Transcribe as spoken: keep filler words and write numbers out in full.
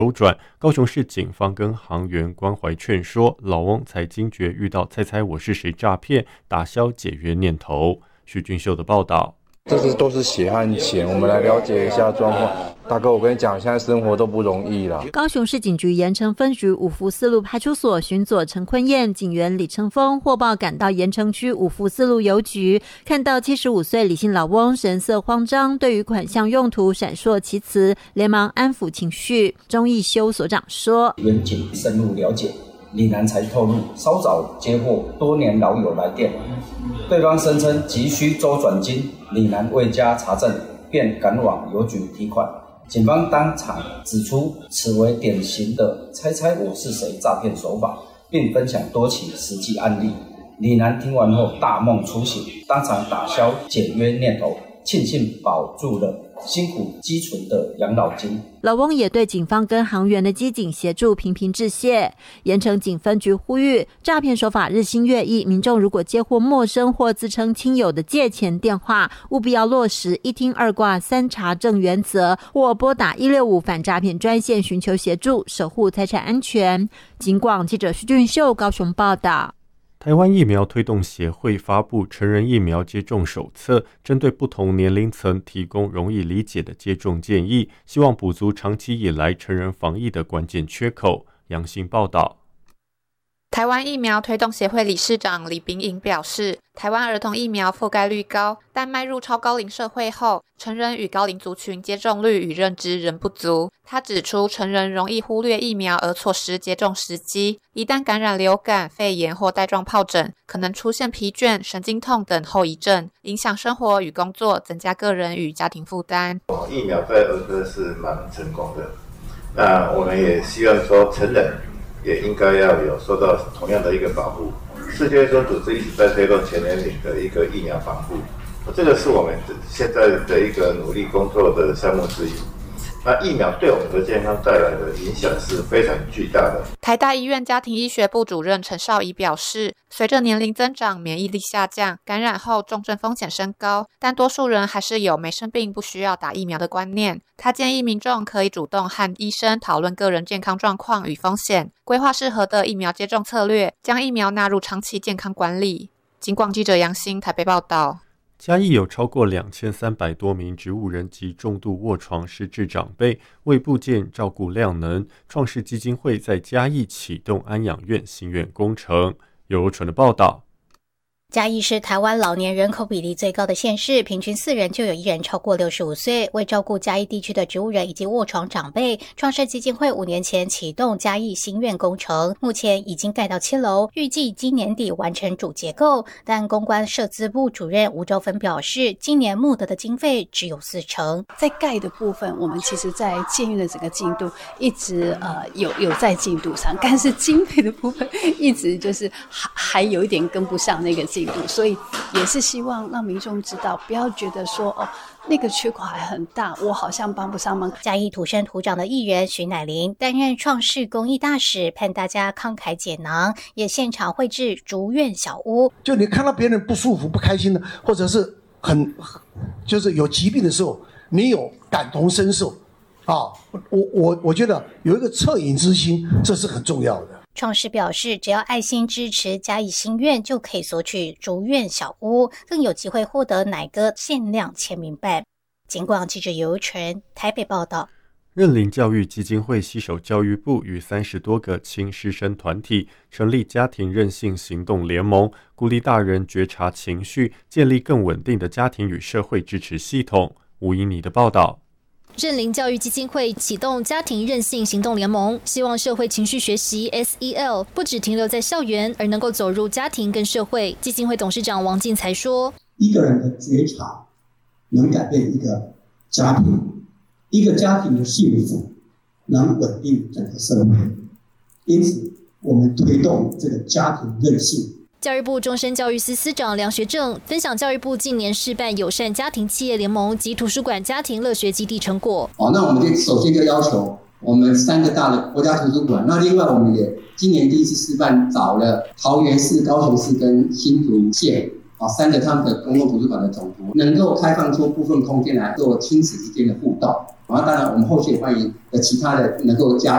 周转，高雄市警方跟行员关怀劝说，老翁才惊觉遇到猜猜我是谁诈骗，打消解约念头。许俊秀的报道。 这是都是血汗钱，我们来了解一下状况。大哥，我跟你讲，现在生活都不容易了。 高雄市警局盐埕分局五福四路派出所巡佐陈坤彦、警员李成峰获报赶到盐埕区五福四路邮局，看到七十五岁李姓老翁神色慌张，对于款项用途闪烁其词，连忙安抚情绪。钟义修所长说： 员警深入了解，李男才透露，稍早接获多年老友来电，对方声称急需周转金，李男未加查证，便赶往邮局提款。警方当场指出，此为典型的猜猜我是谁诈骗手法，并分享多起实际案例。李男听完后大梦初醒，当场打消解约念头，庆幸保住了辛苦积存的养老金。 老翁也对警方跟行员的机警协助频频致谢。盐埕警分局呼吁，诈骗手法日新月异，民众如果接获陌生或自称亲友的借钱电话，务必要落实一听二挂三查证原则，或拨打一六五反诈骗专线寻求协助，守护财产安全。警广记者徐俊秀高雄报道。 台湾疫苗推动协会发布成人疫苗接种手册，针对不同年龄层提供容易理解的接种建议，希望补足长期以来成人防疫的关键缺口。杨新报道。 台湾疫苗推动协会理事长李秉颖表示，台湾儿童疫苗覆盖率高，但迈入超高龄社会后，成人与高龄族群接种率与认知仍不足。他指出，成人容易忽略疫苗而错失接种时机，一旦感染流感、肺炎或带状疱疹，可能出现疲倦、神经痛等后遗症，影响生活与工作，增加个人与家庭负担。 疫苗在儿科是蛮成功的，那我们也希望说成人也应该要有受到同样的一个保护。世界卫生组织一直在推动全年龄的一个疫苗防护，这个是我们现在的一个努力工作的项目之一。那疫苗对我们的健康带来的影响是非常巨大的。 台大医院家庭医学部主任陈绍仪表示，随着年龄增长，免疫力下降，感染后重症风险升高，但多数人还是有没生病不需要打疫苗的观念。他建议民众可以主动和医生讨论个人健康状况与风险，规划适合的疫苗接种策略，将疫苗纳入长期健康管理。警广记者杨欣台北报道。 嘉义有超过两千三百多名植物人及重度卧床失智长辈，为部件照顾量能，创世基金会在嘉义启动安养院新院工程。由纯的报道。 嘉义是台湾老年人口比例最高的县市，平均四人就有一人超过六十五岁。为照顾嘉义地区的植物人以及卧床长辈，创世基金会五年前启动嘉义新院工程，目前已经盖到七楼，预计今年底完成主结构。但公关社资部主任吴兆芬表示，今年募得的经费只有四成。 在盖的部分，我们其实在建院的整个进度一直呃有有在进度上，但是经费的部分一直就是还还有一点跟不上那个进度。所以也是希望让民众知道，不要觉得说哦那个缺口还很大，我好像帮不上忙。 嘉义土生土长的艺人徐乃麟担任创世公益大使，盼大家慷慨解囊，也现场绘制竹院小屋。 就你看到别人不舒服、不开心的，或者是很就是有疾病的时候，你有感同身受啊！我我我觉得有一个恻隐之心，这是很重要的。 创世表示，只要爱心支持嘉义新院，就可以索取竹院小屋，更有机会获得乃哥限量签名版。警广记者尤纯台北报道。 认领教育基金会携手教育部与三十多个亲师生团体成立家庭韧性行动联盟，鼓励大人觉察情绪，建立更稳定的家庭与社会支持系统。吴怡妮的报道。 认领教育基金会启动家庭韧性行动联盟，希望社会情绪学习 S E L 不只停留在校园，而能够走入家庭跟社会。基金会董事长王进才说， 一个人的觉察能改变一个家庭，一个家庭的幸福能稳定整个社会，因此我们推动这个家庭韧性。 教育部终身教育司司长梁学正分享教育部近年试办友善家庭企业联盟及图书馆家庭乐学基地成果。 哦，那我们就首先就要求我们三个大的国家图书馆，那另外我们也今年第一次示范找了桃园市、高雄市跟新竹县啊三个他们的公共图书馆的总图，能够开放出部分空间来做亲子之间的互动。然后当然我们后续也欢迎其他的能够加